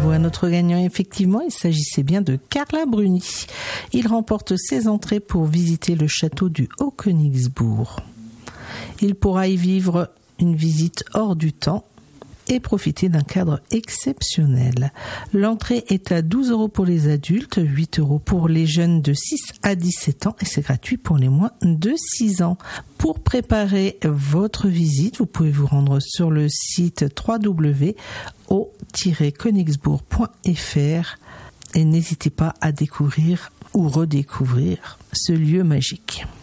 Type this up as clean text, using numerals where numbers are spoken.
bravo à notre gagnant. Effectivement, il s'agissait bien de Carla Bruni. Il remporte ses entrées pour visiter le château du Haut-Königsbourg. Il pourra y vivre une visite hors du temps et profiter d'un cadre exceptionnel. L'entrée est à 12 € pour les adultes, 8 € pour les jeunes de 6 à 17 ans et c'est gratuit pour les moins de 6 ans. Pour préparer votre visite, vous pouvez vous rendre sur le site www.haut-königsbourg.fr et n'hésitez pas à découvrir ou redécouvrir ce lieu magique.